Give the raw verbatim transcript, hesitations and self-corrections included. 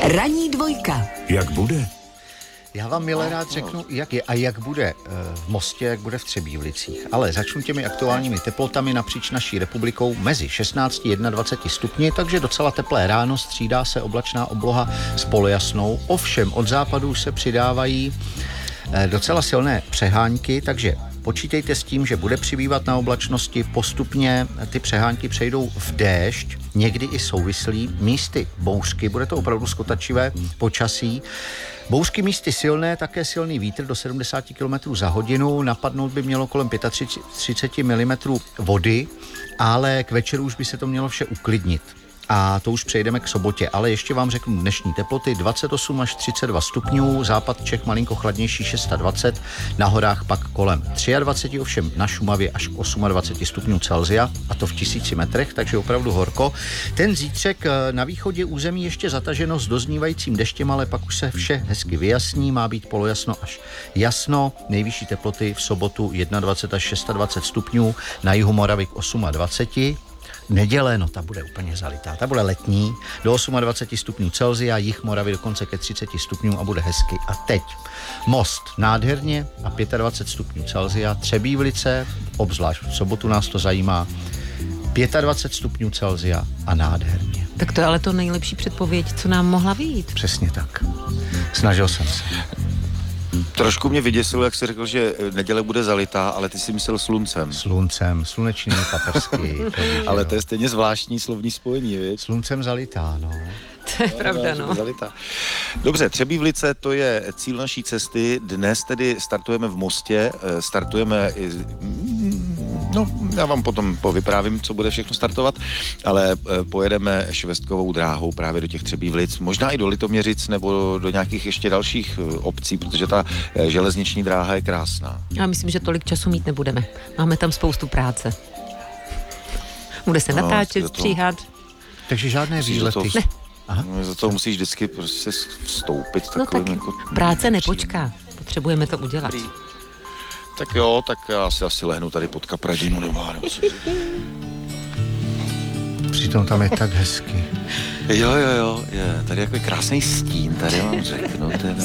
Ranní dvojka. Jak bude? Já vám milé rád řeknu, jak je a jak bude v Mostě, jak bude v Třebívlicích. Ale začnu těmi aktuálními teplotami napříč naší republikou mezi šestnáct a dvacet jedna stupni, takže docela teplé ráno, střídá se oblačná obloha s polojasnou. Ovšem od západu se přidávají docela silné přehánky, takže počítejte s tím, že bude přibývat na oblačnosti, postupně ty přehánky přejdou v déšť, někdy i souvislý, místy bouřky, bude to opravdu skotačivé počasí. Bouřky místy silné, také silný vítr do sedmdesát kilometrů za hodinu, napadnout by mělo kolem třicet pět milimetrů vody, ale k večeru už by se to mělo vše uklidnit. A to už přejdeme k sobotě, ale ještě vám řeknu dnešní teploty dvacet osm až třicet dva stupňů, západ Čech malinko chladnější dvacet šest, na horách pak kolem dvacet tři, ovšem na Šumavě až k dvacet osm stupňů Celsia, a to v tisíci metrech, takže opravdu horko. Ten zítřek na východě území ještě zataženo s doznívajícím deštěm, ale pak už se vše hezky vyjasní, má být polojasno až jasno, nejvyšší teploty v sobotu dvacet jedna až dvacet šest stupňů, na jihu Moravy k dvacet osm. Neděle, no ta bude úplně zalitá, ta bude letní, do dvacet osm stupňů Celsia, jih Moravy dokonce ke třicet stupňů a bude hezky. A teď Most nádherně a dvacet pět stupňů Celsia, Třebívlice, obzvlášť v sobotu nás to zajímá, dvacet pět stupňů Celsia a nádherně. Tak to je ale to nejlepší předpověď, co nám mohla vyjít. Přesně tak. Snažil jsem se. Trošku mě vyděsilo, jak jsi řekl, že neděle bude zalitá, ale ty si myslel sluncem. Sluncem, slunečními paprsky. To ale to je stejně zvláštní slovní spojení, viď? Sluncem zalitá, no. To je pravda, no. Zalitá. Dobře, Třebívlice, to je cíl naší cesty. Dnes tedy startujeme v Mostě, startujeme, no já vám potom povyprávím, co bude všechno startovat, ale pojedeme švestkovou dráhou právě do těch Třebívlic, možná i do Litoměřic nebo do nějakých ještě dalších obcí, protože ta železniční dráha je krásná. Já myslím, že tolik času mít nebudeme. Máme tam spoustu práce. Bude se no, natáčet, stříhat. Takže žádné výlety. Ne. Aha. No, za to musíš vždycky prostě vstoupit. No tak jako práce nepočká. Potřebujeme to udělat. Tak jo, tak já si asi lehnu tady pod kapradinu nebo Přitom tam je tak hezky. Jo, jo, jo, je. Tady je jako krásný stín, tady vám řeknu.